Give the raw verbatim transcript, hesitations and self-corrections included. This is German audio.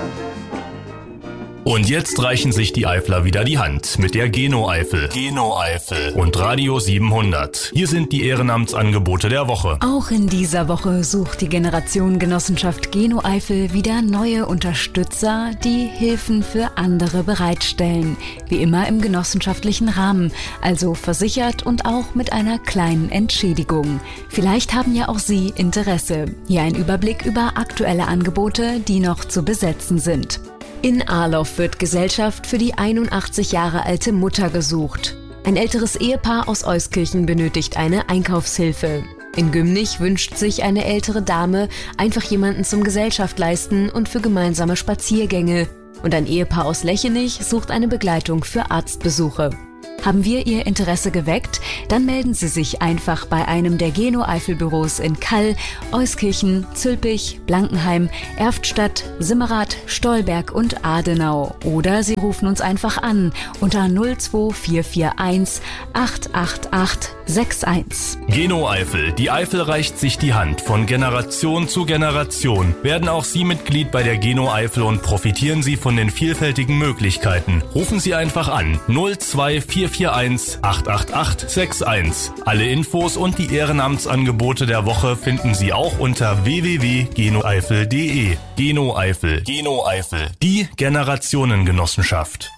Und jetzt reichen sich die Eifler wieder die Hand mit der Geno-Eifel. Geno-Eifel und Radio siebenhundert. Hier sind die Ehrenamtsangebote der Woche. Auch in dieser Woche sucht die Generation Genossenschaft Geno-Eifel wieder neue Unterstützer, die Hilfen für andere bereitstellen. Wie immer im genossenschaftlichen Rahmen, also versichert und auch mit einer kleinen Entschädigung. Vielleicht haben ja auch Sie Interesse. Hier ein Überblick über aktuelle Angebote, die noch zu besetzen sind. In Arloff wird Gesellschaft für die einundachtzig Jahre alte Mutter gesucht. Ein älteres Ehepaar aus Euskirchen benötigt eine Einkaufshilfe. In Gümnich wünscht sich eine ältere Dame einfach jemanden zum Gesellschaft leisten und für gemeinsame Spaziergänge. Und ein Ehepaar aus Lechenich sucht eine Begleitung für Arztbesuche. Haben wir Ihr Interesse geweckt? Dann melden Sie sich einfach bei einem der Geno-Eifel-Büros in Kall, Euskirchen, Zülpich, Blankenheim, Erftstadt, Simmerath, Stolberg und Adenau. Oder Sie rufen uns einfach an unter null zwei vier vier eins acht acht acht sechs eins. Geno-Eifel. Die Eifel reicht sich die Hand. Von Generation zu Generation werden auch Sie Mitglied bei der Geno-Eifel und profitieren Sie von den vielfältigen Möglichkeiten. Rufen Sie einfach an null zwei vier vier eins acht acht acht sechs eins. Alle Infos und die Ehrenamtsangebote der Woche finden Sie auch unter w w w punkt genoeifel punkt de. Geno-Eifel. Geno-Eifel. Die Generationengenossenschaft.